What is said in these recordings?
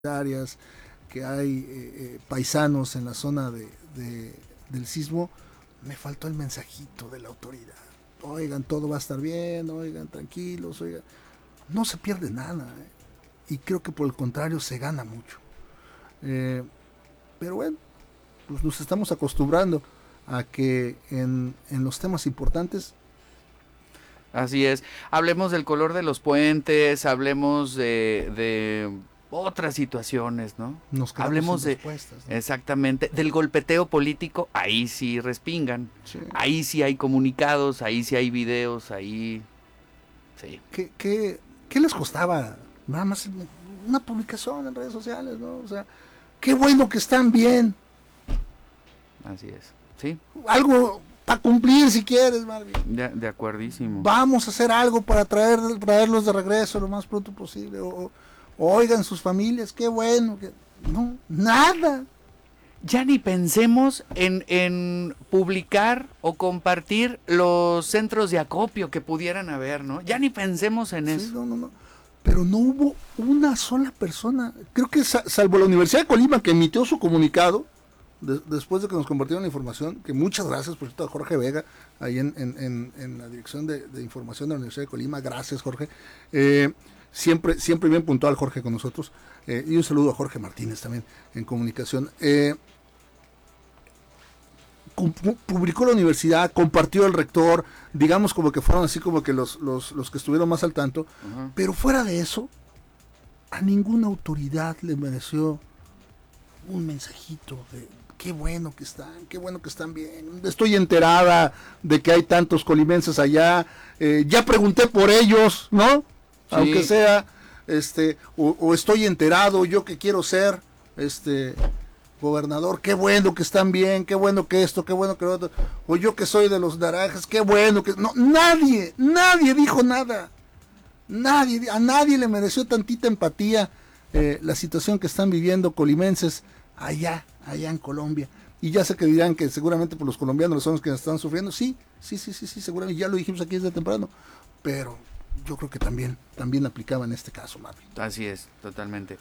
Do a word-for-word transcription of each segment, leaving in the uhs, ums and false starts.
áreas, que hay eh, eh, paisanos en la zona de, de, del sismo, me faltó el mensajito de la autoridad. Oigan, todo va a estar bien, oigan, tranquilos, oigan. No se pierde nada, ¿eh? Y creo que por el contrario se gana mucho. Eh, pero bueno, pues nos estamos acostumbrando a que en, en los temas importantes. Así es. Hablemos del color de los puentes, hablemos de, de otras situaciones, ¿no? Nos hablemos de respuestas, ¿no? Exactamente, del golpeteo político, ahí sí respingan, sí. Ahí sí hay comunicados, ahí sí hay videos, ahí sí. ¿Qué, qué, qué les costaba? Nada más una publicación en redes sociales, ¿no? O sea, qué bueno que están bien. Así es, sí. Algo para cumplir si quieres, Marvin. De, de acuerdísimo. Vamos a hacer algo para traer, traerlos de regreso lo más pronto posible. O, o, oigan sus familias, qué bueno. Que... No, nada. Ya ni pensemos en, en publicar o compartir los centros de acopio que pudieran haber, ¿no? Ya ni pensemos en sí, eso. No, no, no. Pero no hubo una sola persona. Creo que salvo la Universidad de Colima, que emitió su comunicado, de, después de que nos compartieron la información, que muchas gracias, por cierto, a Jorge Vega, ahí en, en, en, en la dirección de, de información de la Universidad de Colima. Gracias, Jorge. Eh, siempre, siempre bien puntual Jorge con nosotros. Eh, y un saludo a Jorge Martínez también en comunicación. Eh, publicó la universidad, compartió el rector, digamos como que fueron así como que los, los, los que estuvieron más al tanto, uh-huh. Pero fuera de eso, a ninguna autoridad le mereció un mensajito de qué bueno que están, qué bueno que están bien, estoy enterada de que hay tantos colimenses allá, eh, ya pregunté por ellos, ¿no? Sí. Aunque sea, este, o, o estoy enterado, yo que quiero ser, este... gobernador, qué bueno que están bien, qué bueno que esto, qué bueno que lo otro, o yo que soy de los naranjas, qué bueno que... No, nadie, nadie dijo nada, nadie, a nadie le mereció tantita empatía eh, la situación que están viviendo colimenses allá, allá en Colombia. Y ya sé que dirán que seguramente por los colombianos son los que están sufriendo, sí, sí, sí, sí, sí, seguramente, ya lo dijimos aquí desde temprano, pero yo creo que también, también aplicaba en este caso, Marvin. Así es, totalmente.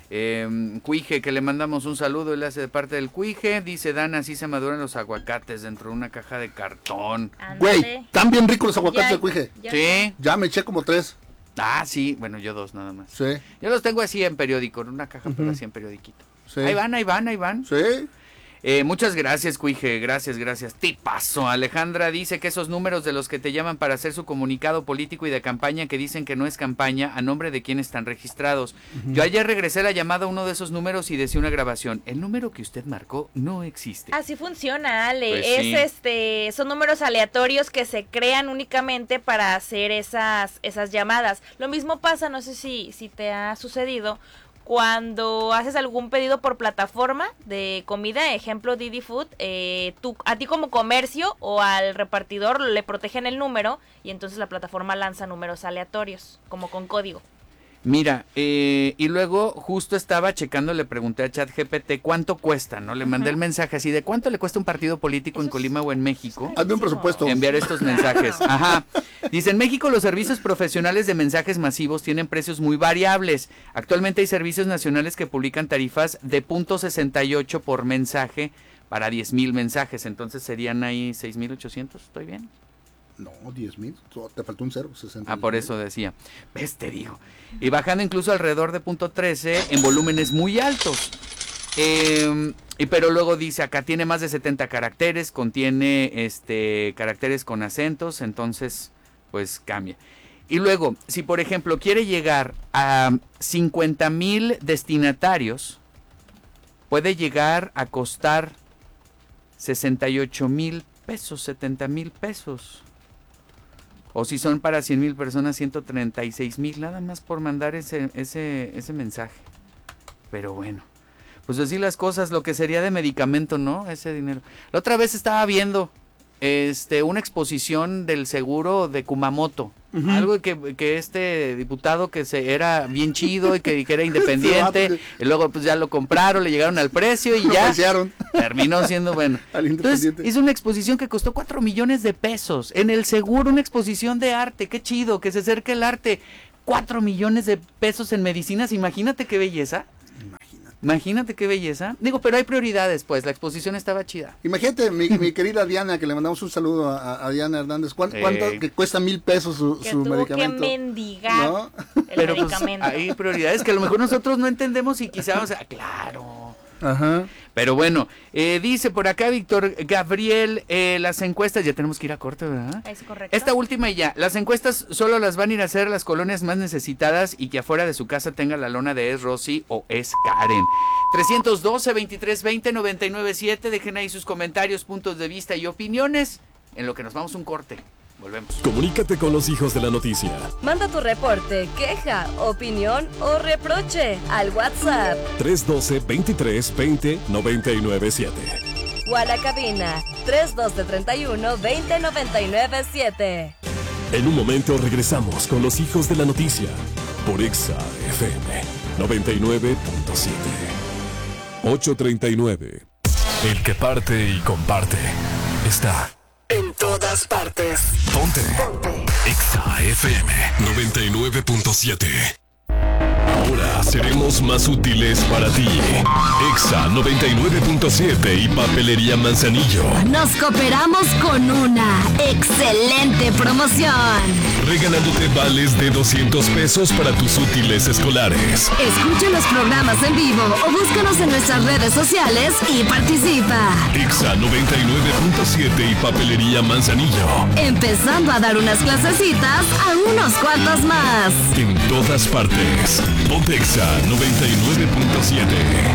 Eh, Cuije, que le mandamos un saludo, él hace de parte del Cuije, dice Dana, así se maduran los aguacates dentro de una caja de cartón. Güey, están bien ricos los aguacates de Cuije. Ya, sí. Ya me eché como tres. Ah, sí, bueno, yo dos nada más. Sí. Yo los tengo así en periódico, en una caja, uh-huh. Pero así en periodiquito. Sí. Ahí van, ahí van, ahí van. Sí. Eh, muchas gracias, Cuije, gracias, gracias. Tipazo. Alejandra dice que esos números de los que te llaman para hacer su comunicado político y de campaña que dicen que no es campaña, a nombre de quién están registrados. Uh-huh. Yo ayer regresé la llamada a uno de esos números y decía una grabación. El número que usted marcó no existe. Así funciona, Ale. Pues es sí. este, son números aleatorios que se crean únicamente para hacer esas, esas llamadas. Lo mismo pasa, no sé si, si te ha sucedido, cuando haces algún pedido por plataforma de comida, ejemplo Didi Food, eh, tú, a ti como comercio o al repartidor le protegen el número y entonces la plataforma lanza números aleatorios, como con código. Mira, eh, y luego justo estaba checando, le pregunté a ChatGPT cuánto cuesta, ¿no? Le mandé uh-huh. el mensaje así de cuánto le cuesta un partido político Eso en Colima es... o en México. Hazme un presupuesto. Enviar estos mensajes. Ajá. Dice, en México los servicios profesionales de mensajes masivos tienen precios muy variables. Actualmente hay servicios nacionales que publican tarifas de punto sesenta y ocho por mensaje para diez mil mensajes. Entonces serían ahí seis mil ochocientos, ¿estoy bien? No, diez mil, te faltó un cero, sesenta. Ah, por eso decía. ¿Ves? Te digo. Y bajando incluso alrededor de punto trece en volúmenes muy altos. Eh, y pero luego dice, acá tiene más de setenta caracteres, contiene este caracteres con acentos, entonces pues cambia. Y luego, si por ejemplo quiere llegar a cincuenta mil destinatarios, puede llegar a costar sesenta y ocho mil pesos, setenta mil pesos. O si son para cien mil personas, ciento treinta y seis mil, nada más por mandar ese, ese, ese mensaje. Pero bueno, pues así las cosas, lo que sería de medicamento, ¿no? Ese dinero. La otra vez estaba viendo este una exposición del seguro de Kumamoto. Uh-huh. Algo que, que este diputado que se era bien chido y que, que era independiente, y luego pues ya lo compraron, le llegaron al precio y lo ya preciaron. Terminó siendo bueno. Entonces hizo una exposición que costó cuatro millones de pesos. En el seguro, una exposición de arte, qué chido, que se acerque el arte. Cuatro millones de pesos en medicinas, imagínate qué belleza. Imagínate qué belleza. Digo, pero hay prioridades, pues, la exposición estaba chida. Imagínate, mi, mi querida Diana, que le mandamos un saludo a, a Diana Hernández, ¿cuánto, Eh. cuánto que cuesta mil pesos su, Que su tuvo medicamento? que mendigar ¿No? el Pero pues, medicamento. hay prioridades que a lo mejor nosotros no entendemos y quizá vamos a... Claro. Ajá. Pero bueno, eh, dice por acá Víctor Gabriel, eh, las encuestas, ya tenemos que ir a corte, ¿verdad? Es correcto. Esta última y ya, las encuestas solo las van a ir a hacer las colonias más necesitadas y que afuera de su casa tenga la lona de Es Rosy o Es Karen. trescientos doce, veintitrés veinte, noventa y nueve siete, dejen ahí sus comentarios, puntos de vista y opiniones, en lo que nos vamos a un corte. Volvemos. Comunícate con los hijos de la noticia. Manda tu reporte, queja, opinión o reproche al WhatsApp tres uno dos, veintitrés veinte, noventa y nueve siete. o a la cabina tres uno dos, treinta y uno, veinte, noventa y nueve siete. En un momento regresamos con los hijos de la noticia por Exa F M noventa y nueve punto siete. ocho treinta y nueve. El que parte y comparte está en todas partes. Ponte. Ponte. Exa F M noventa y nueve punto siete. Ahora seremos más útiles para ti. Exa noventa y nueve punto siete y Papelería Manzanillo. Nos cooperamos con una excelente promoción. Regalándote vales de doscientos pesos para tus útiles escolares. Escucha los programas en vivo o búscanos en nuestras redes sociales y participa. Exa noventa y nueve punto siete y Papelería Manzanillo. Empezando a dar unas clasecitas a unos cuantos más. En todas partes. Ponte Exa noventa y nueve punto siete.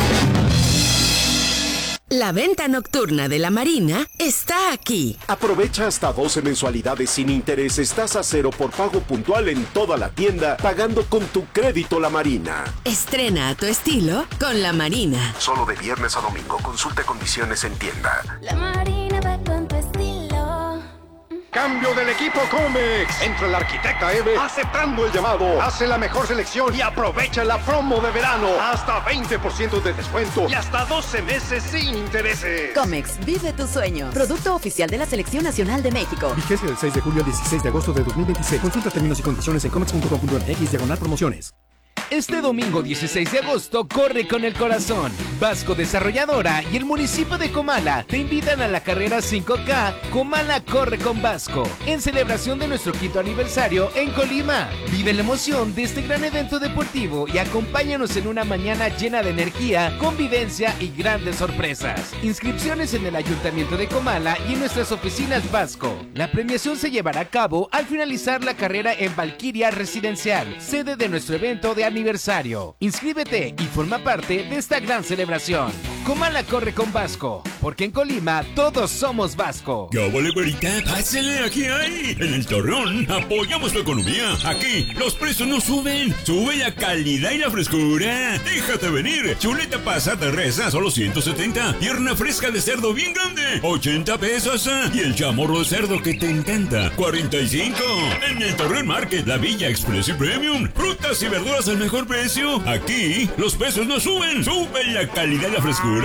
La venta nocturna de la Marina está aquí. Aprovecha hasta doce mensualidades sin intereses, tasa cero por pago puntual en toda la tienda, pagando con tu crédito La Marina. Estrena a tu estilo con la Marina. Solo de viernes a domingo. Consulte condiciones en tienda. La Marina va con tu estilo. Cambio del equipo Comex. Entra la arquitecta Eve aceptando el llamado. Hace la mejor selección y aprovecha la promo de verano. Hasta veinte por ciento de descuento y hasta doce meses sin intereses. Comex, vive tus sueños. Producto oficial de la Selección Nacional de México. Vigencia del seis de julio al dieciséis de agosto de dos mil veintiséis. Consulta términos y condiciones en comex punto com punto m x diagonal promociones. Este domingo dieciséis de agosto corre con el corazón. Vasco Desarrolladora y el municipio de Comala te invitan a la carrera cinco K Comala Corre con Vasco, en celebración de nuestro quinto aniversario en Colima. Vive la emoción de este gran evento deportivo y acompáñanos en una mañana llena de energía, convivencia y grandes sorpresas. Inscripciones en el Ayuntamiento de Comala y en nuestras oficinas Vasco. La premiación se llevará a cabo al finalizar la carrera en Valquiria Residencial, sede de nuestro evento de aniversario. Inscríbete y forma parte de esta gran celebración. Comala corre con Vasco, porque en Colima todos somos Vasco. ¡Qué vale, güerita! ¡Pásale, aquí hay! En el Torreón apoyamos tu economía. Aquí los precios no suben, sube la calidad y la frescura. Déjate venir. Chuleta pasada de res a solo ciento setenta. Pierna fresca de cerdo bien grande, ochenta pesos. Y el chamorro de cerdo que te encanta, cuarenta y cinco. En el Torreón Market, la Villa Express y Premium. Frutas y verduras al mejor precio. Aquí los precios no suben, sube la calidad y la frescura.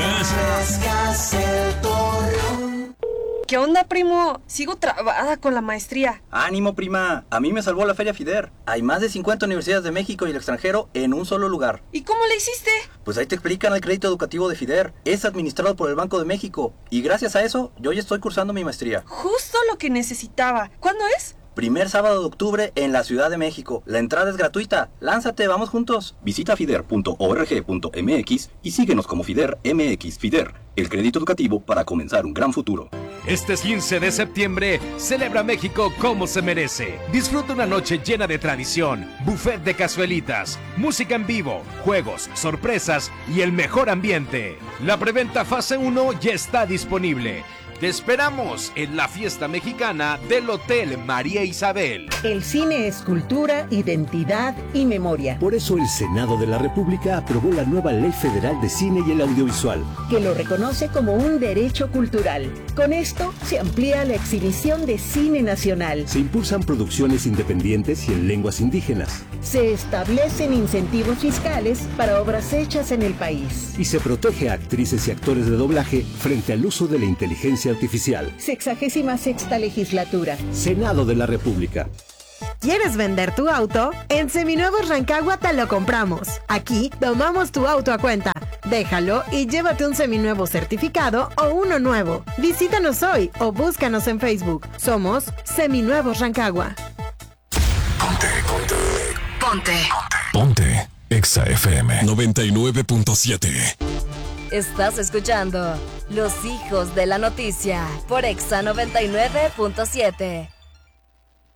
¿Qué onda, primo? Sigo trabada con la maestría. Ánimo, prima. A mí me salvó la Feria FIDER. Hay más de cincuenta universidades de México y el extranjero en un solo lugar. ¿Y cómo le hiciste? Pues ahí te explican el crédito educativo de FIDER. Es administrado por el Banco de México. Y gracias a eso, yo ya estoy cursando mi maestría. Justo lo que necesitaba. ¿Cuándo es? Primer sábado de octubre en la Ciudad de México. La entrada es gratuita. Lánzate, vamos juntos. Visita fider punto org punto m x y síguenos como FIDER M X. FIDER, el crédito educativo para comenzar un gran futuro. Este quince de septiembre, celebra México como se merece. Disfruta una noche llena de tradición, buffet de cazuelitas, música en vivo, juegos, sorpresas y el mejor ambiente. La preventa fase uno ya está disponible. Te esperamos en la fiesta mexicana del Hotel María Isabel. El cine es cultura, identidad y memoria. Por eso el Senado de la República aprobó la nueva Ley Federal de Cine y el Audiovisual, que lo reconoce como un derecho cultural. Con esto se amplía la exhibición de cine nacional. Se impulsan producciones independientes y en lenguas indígenas. Se establecen incentivos fiscales para obras hechas en el país. Y se protege a actrices y actores de doblaje frente al uso de la inteligencia artificial. Sexagésima sexta legislatura. Senado de la República. ¿Quieres vender tu auto? En Seminuevos Rancagua te lo compramos. Aquí tomamos tu auto a cuenta. Déjalo y llévate un seminuevo certificado o uno nuevo. Visítanos hoy o búscanos en Facebook. Somos Seminuevos Rancagua. Ponte, ponte. Ponte. Ponte. Exa F M noventa y nueve punto siete. Estás escuchando Los Hijos de la Noticia por Exa noventa y nueve punto siete.